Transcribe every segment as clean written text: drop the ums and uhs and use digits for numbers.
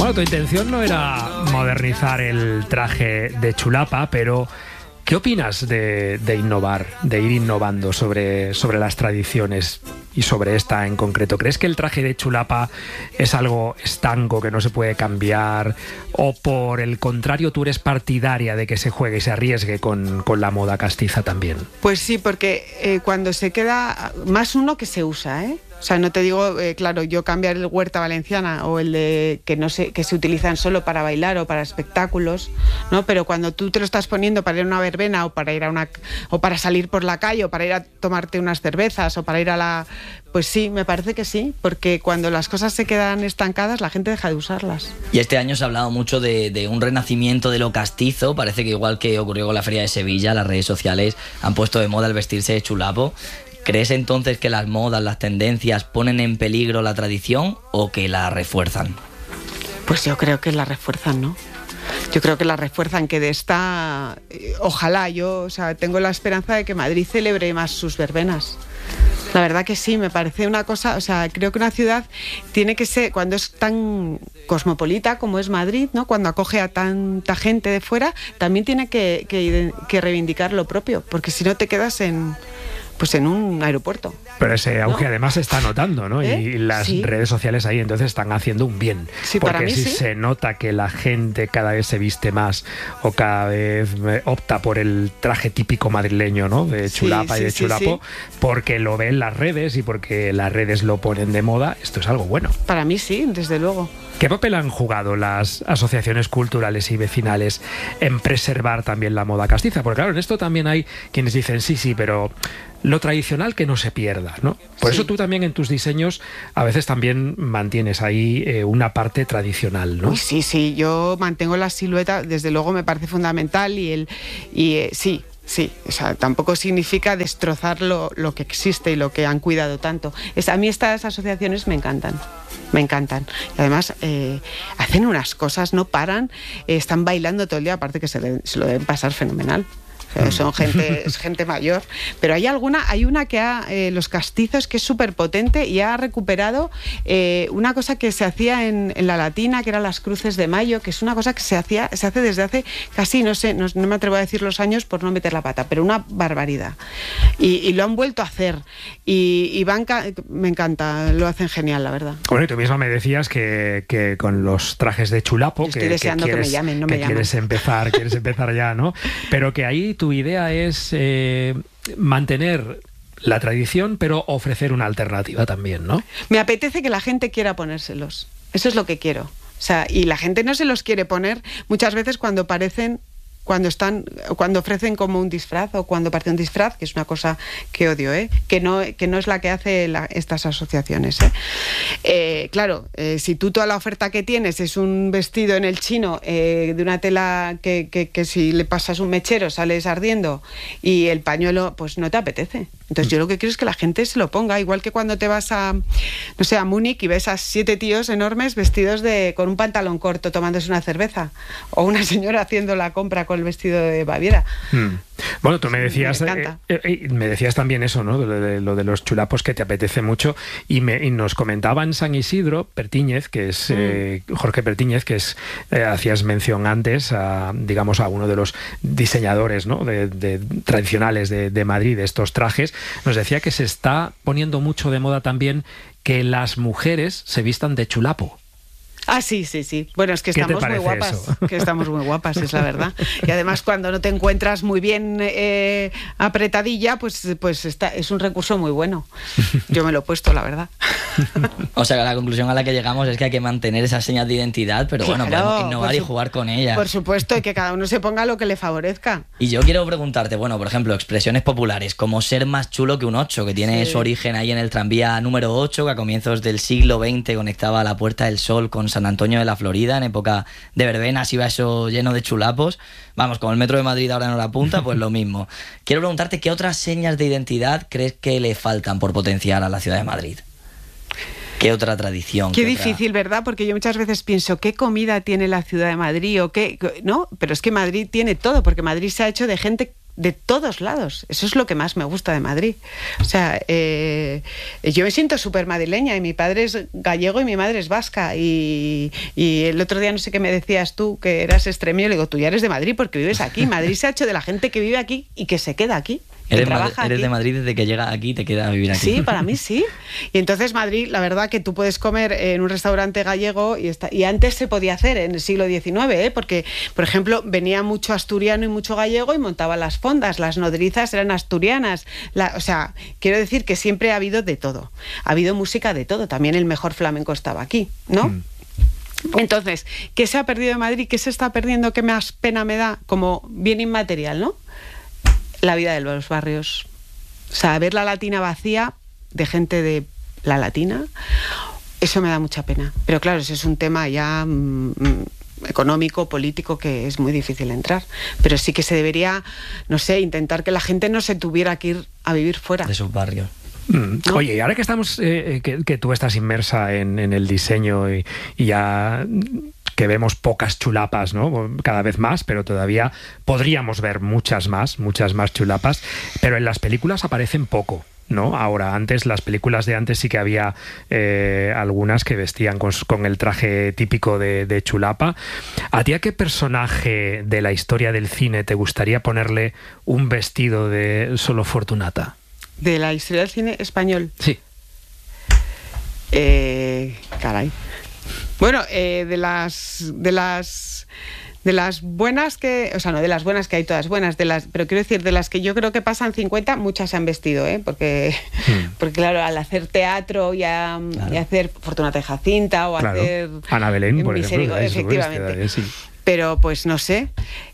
Bueno, tu intención no era modernizar el traje de chulapa, pero ¿qué opinas de innovar, de ir innovando sobre las tradiciones y sobre esta en concreto? ¿Crees que el traje de chulapa es algo estanco, que no se puede cambiar? ¿O por el contrario tú eres partidaria de que se juegue y se arriesgue con la moda castiza también? Pues sí, porque cuando se queda más uno que se usa, ¿eh? O sea, no te digo, claro, yo cambiar el huerta valenciana o el de que se utilizan solo para bailar o para espectáculos, ¿no? Pero cuando tú te lo estás poniendo para ir a una verbena o para ir o para salir por la calle o para ir a tomarte unas cervezas o para ir a la... Pues sí, me parece que sí, porque cuando las cosas se quedan estancadas, la gente deja de usarlas. Y este año se ha hablado mucho de un renacimiento de lo castizo. Parece que igual que ocurrió con la Feria de Sevilla, las redes sociales han puesto de moda el vestirse de chulapo. ¿Crees entonces que las modas, las tendencias ponen en peligro la tradición o que la refuerzan? Pues yo creo que la refuerzan, ¿no? Yo creo que la refuerzan, que de esta... Ojalá, tengo la esperanza de que Madrid celebre más sus verbenas. La verdad que sí, me parece una cosa, creo que una ciudad tiene que ser, cuando es tan cosmopolita como es Madrid, ¿no? Cuando acoge a tanta gente de fuera, también tiene que reivindicar lo propio, porque si no te quedas en un aeropuerto. Pero ese auge, ¿no? Además se está notando, ¿no? Y las redes sociales ahí entonces están haciendo un bien. Sí, porque para mí si sí. se nota que la gente cada vez se viste más o cada vez opta por el traje típico madrileño, ¿no? De chulapa y de chulapo, porque lo ven las redes y porque las redes lo ponen de moda, esto es algo bueno. Para mí sí, desde luego. ¿Qué papel han jugado las asociaciones culturales y vecinales en preservar también la moda castiza? Porque claro, en esto también hay quienes dicen sí, pero lo tradicional que no se pierda, ¿no? Por eso tú también en tus diseños a veces también mantienes ahí una parte tradicional, ¿no? Uy, sí, yo mantengo la silueta, desde luego me parece fundamental sí, tampoco significa destrozar lo que existe y lo que han cuidado tanto. A mí estas asociaciones me encantan. Y además hacen unas cosas, no paran, están bailando todo el día, aparte que se lo deben pasar fenomenal. Es gente mayor, pero hay una que los castizos, que es súper potente y ha recuperado una cosa que se hacía en la Latina, que eran las cruces de mayo, que es una cosa que se hace desde hace casi, no me atrevo a decir los años por no meter la pata, pero una barbaridad. Y lo han vuelto a hacer y me encanta, lo hacen genial, la verdad. Bueno, y tú misma me decías que con los trajes de chulapo, estoy deseando que me llamen, no me llaman. Quieres empezar ya, ¿no? Pero que ahí tu idea es mantener la tradición, pero ofrecer una alternativa también, ¿no? Me apetece que la gente quiera ponérselos. Eso es lo que quiero. Y la gente no se los quiere poner muchas veces cuando ofrecen como un disfraz o cuando parece un disfraz, que es una cosa que odio, que no es la que hace estas asociaciones. Claro, si tú toda la oferta que tienes es un vestido en el chino de una tela que si le pasas un mechero sales ardiendo y el pañuelo, pues no te apetece. Entonces yo lo que quiero es que la gente se lo ponga, igual que cuando te vas a Múnich y ves a 7 tíos enormes vestidos con un pantalón corto tomándose una cerveza, o una señora haciendo la compra con el vestido de Baviera. Bueno, tú me decías también eso, ¿no? Lo de los chulapos, que te apetece mucho, y nos comentaba en San Isidro Pertíñez, que es Jorge Pertíñez, que es hacías mención antes a uno de los diseñadores, ¿no? de tradicionales de Madrid, de estos trajes. Nos decía que se está poniendo mucho de moda también que las mujeres se vistan de chulapo. Ah, sí. Bueno, es que estamos muy guapas. Eso? Que estamos muy guapas, es la verdad. Y además, cuando no te encuentras muy bien apretadilla, pues es un recurso muy bueno. Yo me lo he puesto, la verdad. O sea, la conclusión a la que llegamos es que hay que mantener esas señas de identidad, pero bueno, podemos innovar y jugar con ellas. Por supuesto, y que cada uno se ponga lo que le favorezca. Y yo quiero preguntarte, por ejemplo, expresiones populares como ser más chulo que un 8, que tiene su origen ahí en el tranvía número 8, que a comienzos del siglo XX conectaba la Puerta del Sol con San Antonio de la Florida, en época de verbenas iba eso lleno de chulapos. Vamos, como el metro de Madrid ahora en hora punta, pues lo mismo. Quiero preguntarte, ¿qué otras señas de identidad crees que le faltan por potenciar a la ciudad de Madrid? ¿Qué otra tradición? Qué difícil, ¿verdad? Porque yo muchas veces pienso, ¿qué comida tiene la ciudad de Madrid? ¿No? Pero es que Madrid tiene todo, porque Madrid se ha hecho de gente de todos lados. Eso es lo que más me gusta de Madrid. O sea, yo me siento súper madrileña, y mi padre es gallego y mi madre es vasca, y el otro día no sé qué me decías tú, que eras extremeño. Le digo, tú ya eres de Madrid porque vives aquí. Madrid se ha hecho de la gente que vive aquí y que se queda aquí. Eres de Madrid desde que llega aquí y te queda a vivir aquí. Sí, para mí sí. Y entonces Madrid, la verdad que tú puedes comer en un restaurante gallego, y antes se podía hacer en el siglo XIX, porque, por ejemplo, venía mucho asturiano y mucho gallego y montaban las fondas, las nodrizas eran asturianas. O sea, quiero decir que siempre ha habido de todo. Ha habido música de todo. También el mejor flamenco estaba aquí, ¿no? Entonces, ¿qué se ha perdido de Madrid? ¿Qué se está perdiendo? ¿Qué más pena me da? Como bien inmaterial, ¿no? La vida de los barrios. O sea, ver la Latina vacía de gente de la Latina, eso me da mucha pena. Pero claro, ese es un tema ya económico, político, que es muy difícil entrar. Pero sí que se debería, no sé, intentar que la gente no se tuviera que ir a vivir fuera de sus barrios. ¿No? Oye, y ahora que estamos, que tú estás inmersa en el diseño y ya que vemos pocas chulapas, ¿no? Cada vez más, pero todavía podríamos ver muchas más chulapas, pero en las películas aparecen poco, ¿no? Ahora, las películas de antes sí que había algunas que vestían con el traje típico de chulapa. ¿A ti a qué personaje de la historia del cine te gustaría ponerle un vestido de Solo Fortunata? ¿De la historia del cine español? Sí. Caray. Bueno, de las buenas que... O sea, no de las buenas, que hay todas buenas, pero quiero decir, de las que yo creo que pasan 50, muchas se han vestido, porque claro, al hacer teatro y hacer Fortunata y Jacinta, o hacer... Ana Belén, por ejemplo. Efectivamente. Sí. Pero, pues, no sé,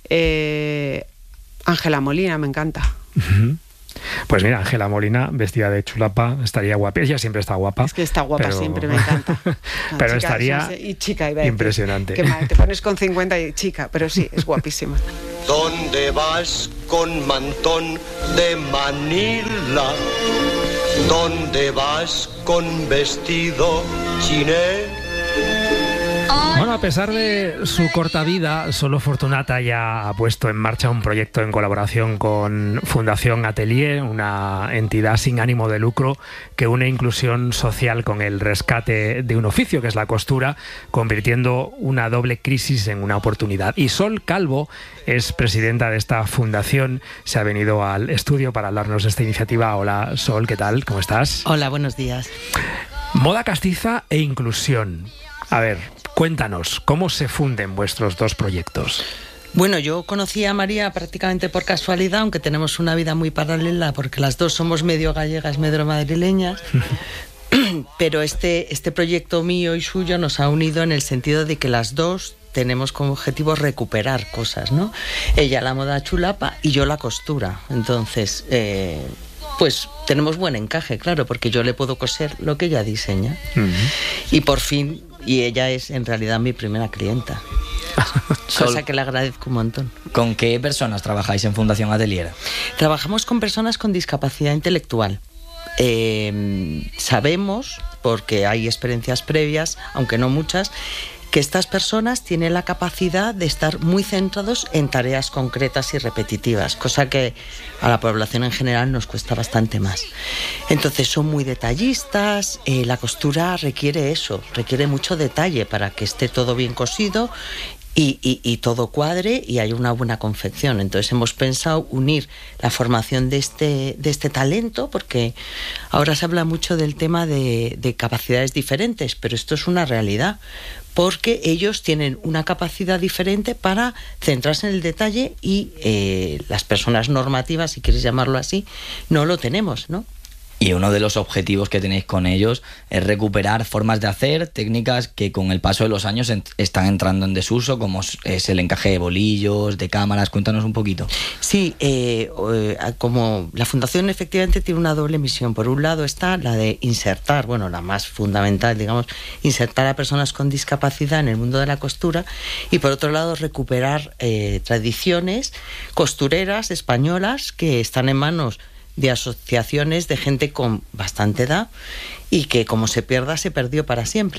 Ángela Molina me encanta. Pues mira, Ángela Molina vestida de chulapa estaría guapa. Ella siempre está guapa. Es que está guapa, siempre, me encanta. Pero chica, estaría y chica, iba a impresionante. Decir, que te pones con 50 y chica, pero sí, es guapísima. ¿Dónde vas con mantón de Manila? ¿Dónde vas con vestido chiné? Bueno, a pesar de su corta vida, Solo Fortunata ya ha puesto en marcha un proyecto en colaboración con Fundación Atelier, una entidad sin ánimo de lucro que une inclusión social con el rescate de un oficio, que es la costura, convirtiendo una doble crisis en una oportunidad. Y Sol Calvo es presidenta de esta fundación, se ha venido al estudio para hablarnos de esta iniciativa. Hola, Sol, ¿qué tal? ¿Cómo estás? Hola, buenos días. Moda castiza e inclusión. A ver, cuéntanos, ¿cómo se funden vuestros dos proyectos? Bueno, yo conocí a María prácticamente por casualidad, aunque tenemos una vida muy paralela, porque las dos somos medio gallegas, medio madrileñas. Pero este proyecto mío y suyo nos ha unido en el sentido de que las dos tenemos como objetivo recuperar cosas, ¿no? Ella la moda chulapa y yo la costura. Entonces, pues tenemos buen encaje, claro, porque yo le puedo coser lo que ella diseña. Y por fin... Y ella es en realidad mi primera clienta. Cosa que le agradezco un montón. ¿Con qué personas trabajáis en Fundación Atelier? Trabajamos con personas con discapacidad intelectual. Sabemos, porque hay experiencias previas, aunque no muchas, que estas personas tienen la capacidad de estar muy centrados en tareas concretas y repetitivas, cosa que a la población en general nos cuesta bastante más. Entonces son muy detallistas, la costura requiere eso, requiere mucho detalle para que esté todo bien cosido y todo cuadre y hay una buena confección. Entonces hemos pensado unir la formación de este talento, porque ahora se habla mucho del tema de capacidades diferentes, pero esto es una realidad, porque ellos tienen una capacidad diferente para centrarse en el detalle y las personas normativas, si quieres llamarlo así, no lo tenemos, ¿no? Y uno de los objetivos que tenéis con ellos es recuperar formas de hacer, técnicas que con el paso de los años están entrando en desuso, como es el encaje de bolillos, de cámaras. Cuéntanos un poquito. Sí, como la Fundación efectivamente tiene una doble misión. Por un lado está la de insertar, bueno, la más fundamental, digamos, insertar a personas con discapacidad en el mundo de la costura, y por otro lado recuperar tradiciones costureras españolas que están en manos de asociaciones de gente con bastante edad y que como se pierda, se perdió para siempre.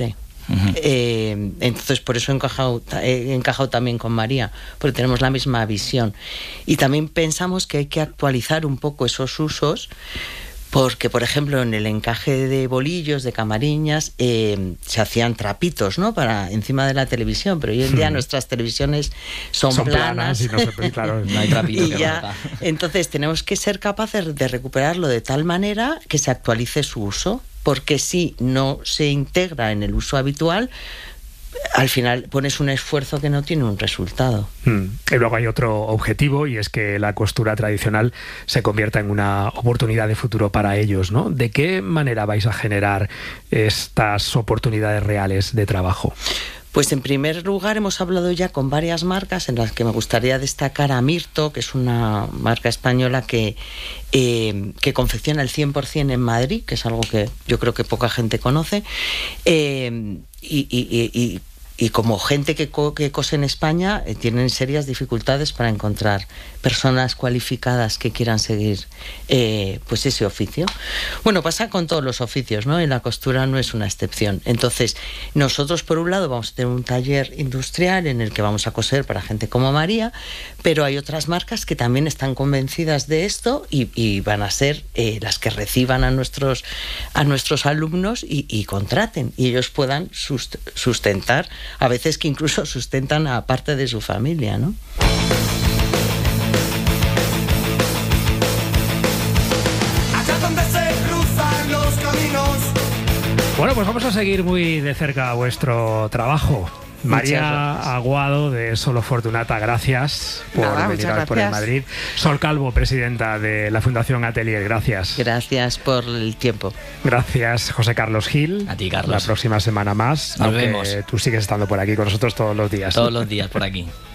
Entonces por eso he encajado también con María, porque tenemos la misma visión. Y también pensamos que hay que actualizar un poco esos usos, porque, por ejemplo, en el encaje de bolillos, de camariñas, se hacían trapitos, ¿no?, para encima de la televisión, pero hoy en día nuestras televisiones son planas y no hay trapito. Y ya, entonces tenemos que ser capaces de recuperarlo de tal manera que se actualice su uso, porque si no se integra en el uso habitual, al final pones un esfuerzo que no tiene un resultado. Y luego hay otro objetivo, y es que la costura tradicional se convierta en una oportunidad de futuro para ellos, ¿no? ¿De qué manera vais a generar estas oportunidades reales de trabajo? Pues en primer lugar hemos hablado ya con varias marcas, en las que me gustaría destacar a Mirto, que es una marca española que confecciona el 100% en Madrid, que es algo que yo creo que poca gente conoce, y como gente que cose en España, tienen serias dificultades para encontrar personas cualificadas que quieran seguir pues ese oficio. Bueno, pasa con todos los oficios, ¿no? Y la costura no es una excepción. Entonces, nosotros por un lado vamos a tener un taller industrial en el que vamos a coser para gente como María, pero hay otras marcas que también están convencidas de esto y van a ser las que reciban a nuestros alumnos y contraten, y ellos puedan sustentar, a veces que incluso sustentan a parte de su familia, ¿no? Allá donde se cruzan los caminos. Bueno, pues vamos a seguir muy de cerca vuestro trabajo. María Aguado, de Solo Fortunata, gracias por venir a por el Madrid. Sol Calvo, presidenta de la Fundación Atelier, gracias. Gracias por el tiempo. Gracias, José Carlos Gil. A ti, Carlos. La próxima semana más. Nos vemos. Tú sigues estando por aquí con nosotros todos los días. Todos los días por aquí.